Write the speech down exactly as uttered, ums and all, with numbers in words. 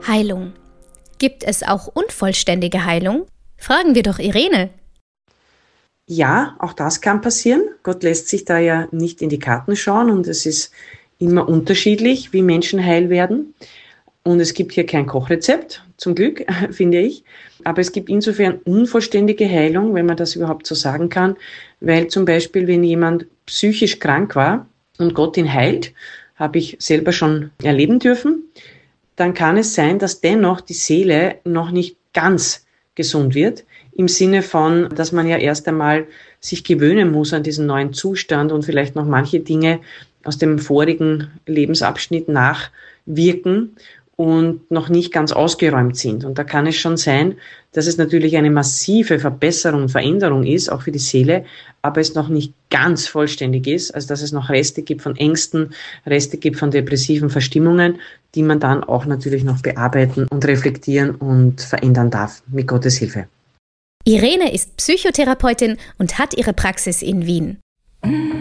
Heilung. Gibt es auch unvollständige Heilung? Fragen wir doch Irene. Ja, auch das kann passieren. Gott lässt sich da ja nicht in die Karten schauen und es ist immer unterschiedlich, wie Menschen heil werden. Und es gibt hier kein Kochrezept, zum Glück, finde ich. Aber es gibt insofern unvollständige Heilung, wenn man das überhaupt so sagen kann, weil zum Beispiel, wenn jemand psychisch krank war und Gott ihn heilt, habe ich selber schon erleben dürfen, dann kann es sein, dass dennoch die Seele noch nicht ganz gesund wird, im Sinne von, dass man ja erst einmal sich gewöhnen muss an diesen neuen Zustand und vielleicht noch manche Dinge aus dem vorigen Lebensabschnitt nachwirken und noch nicht ganz ausgeräumt sind. Und da kann es schon sein, dass es natürlich eine massive Verbesserung und Veränderung ist, auch für die Seele, aber es noch nicht ganz vollständig ist, also dass es noch Reste gibt von Ängsten, Reste gibt von depressiven Verstimmungen, die man dann auch natürlich noch bearbeiten und reflektieren und verändern darf, mit Gottes Hilfe. Irene ist Psychotherapeutin und hat ihre Praxis in Wien.